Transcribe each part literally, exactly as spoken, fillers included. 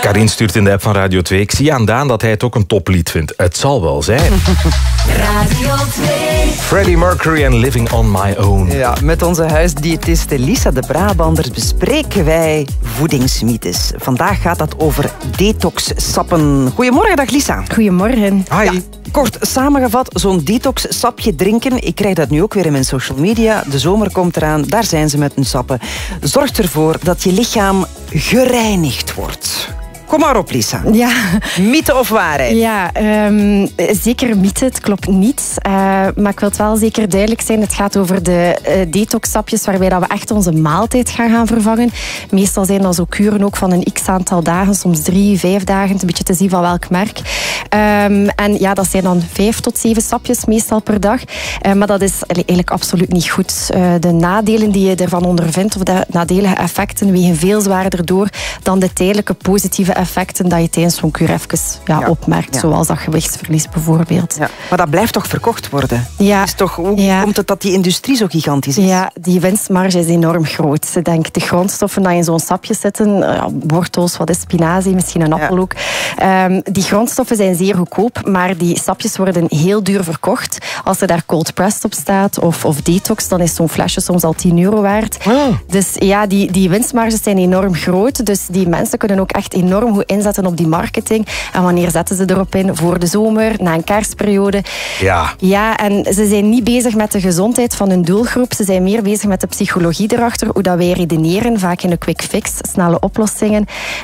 Karin stuurt in de app van Radio twee. Ik zie aan Daan dat hij het ook een toplied vindt. Het zal wel zijn. Radio twee. Freddie Mercury en Living on My Own. Ja, met onze huisdiëtiste Lisa de Brabanders bespreken wij voedingsmythes. Vandaag gaat dat over detox-sappen. Goedemorgen, dag Lisa. Goedemorgen. Hi. Ja, kort samengevat, zo'n detox-sapje drinken. Ik krijg dat nu ook weer in mijn social media. De zomer komt eraan, daar zijn ze met hun sappen. Zorgt ervoor dat je lichaam gereinigd wordt. Kom maar op, Lisa. Ja, Mythe of waarheid? ja um, zeker mythe, het klopt niet. Uh, maar ik wil het wel zeker duidelijk zijn. Het gaat over de uh, detox-sapjes waarbij dat we echt onze maaltijd gaan gaan vervangen. Meestal zijn dat zo kuren ook van een x-aantal dagen, soms drie, vijf dagen. Het is een beetje te zien van welk merk. Um, en ja, dat zijn dan vijf tot zeven sapjes meestal per dag. Uh, maar dat is eigenlijk absoluut niet goed. Uh, de nadelen die je ervan ondervindt, of de nadelige effecten, wegen veel zwaarder door dan de tijdelijke positieve effecten dat je tijdens zo'n kuur even ja, Ja. opmerkt. Ja. Zoals dat gewichtsverlies bijvoorbeeld. Ja, maar dat blijft toch verkocht worden? Ja. Is toch, hoe Ja. komt het dat die industrie zo gigantisch is? Ja, die winstmarge is enorm groot. Ik denk de grondstoffen die in zo'n sapje zitten, uh, wortels, wat is spinazie, misschien een appel Ja. ook. Um, die grondstoffen zijn zeer goedkoop, maar die sapjes worden heel duur verkocht. Als er daar cold pressed op staat of, of detox, dan is zo'n flesje soms al tien euro waard. Oh. Dus ja, die, die winstmarges zijn enorm groot. Dus die mensen kunnen ook echt enorm goed inzetten op die marketing. En wanneer zetten ze erop in? Voor de zomer, na een kerstperiode. Ja. Ja, en ze zijn niet bezig met de gezondheid van hun doelgroep. Ze zijn meer bezig met de psychologie erachter. Hoe dat wij redeneren, vaak in de quick fix, snelle oplossingen.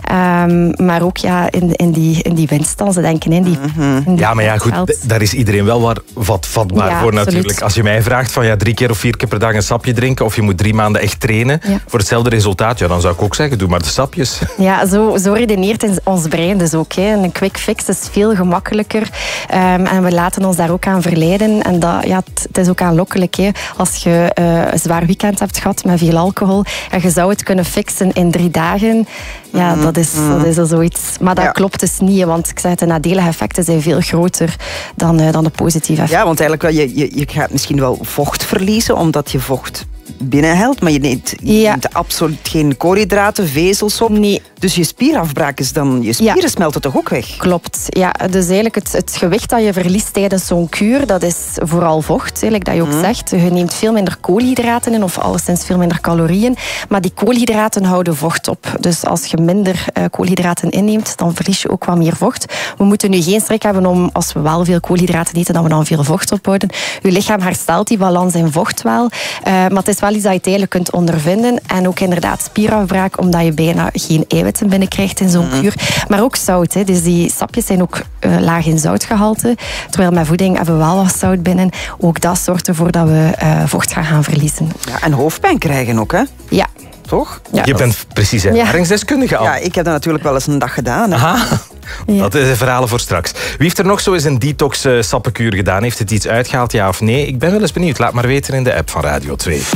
Um, maar ook ja, in, in, die, in die winst dan. Ze denken in die, in die Ja, maar ja, goed, geld. d- daar is iedereen wel wat, wat vatbaar Ja, voor absoluut. natuurlijk. Als je mij vraagt van ja, drie keer of vier keer per dag een sapje drinken of je moet drie maanden echt trainen Ja. voor hetzelfde resultaat, ja, dan zou ik ook zeggen, doe maar de sapjes. Ja, zo, zo redeneert ons brein dus ook. Hè. Een quick fix is veel gemakkelijker. Um, en we laten ons daar ook aan verleiden. En dat, ja, het, het is ook aanlokkelijk. Hè. Als je uh, een zwaar weekend hebt gehad met veel alcohol en je zou het kunnen fixen in drie dagen, ja, dat is, dat is al zoiets. Maar dat Ja. klopt dus niet. Hè, want ik zeg het, de nadelige effecten zijn veel groter dan, uh, dan de positieve effecten. Ja, want eigenlijk wel, je, je, je gaat misschien wel vocht verliezen, omdat je vocht binnenhelt, maar je neemt, je Ja. neemt absoluut geen koolhydraten, vezels op. Nee. Dus je spierafbraak is dan... Je spieren Ja. smelten toch ook weg? Klopt. Ja, dus eigenlijk het, het gewicht dat je verliest tijdens zo'n kuur, dat is vooral vocht, eigenlijk dat je ook zegt. Je neemt veel minder koolhydraten in, of alleszins veel minder calorieën. Maar die koolhydraten houden vocht op. Dus als je minder uh, koolhydraten inneemt, dan verlies je ook wat meer vocht. We moeten nu geen schrik hebben om, als we wel veel koolhydraten eten, dat we dan veel vocht ophouden. Je lichaam herstelt die balans in vocht wel. Uh, maar het is wel iets dat je tijdelijk kunt ondervinden. En ook inderdaad spierafbraak, omdat je bijna geen eiwitten binnenkrijgt in zo'n kuur. Maar ook zout. Hè. Dus die sapjes zijn ook uh, laag in zoutgehalte. Terwijl met voeding hebben we wel wat zout binnen. Ook dat zorgt ervoor dat we uh, vocht gaan gaan verliezen. Ja, en hoofdpijn krijgen ook, hè? Ja. Toch? Ja. Je bent precies ervaringsdeskundige al. Ja, ik heb dat natuurlijk wel eens een dag gedaan. Hè. Aha. Ja. Dat is een verhaal voor straks. Wie heeft er nog zo eens een detox-sappenkuur gedaan? Heeft het iets uitgehaald, ja of nee? Ik ben wel eens benieuwd. Laat maar weten in de app van Radio twee.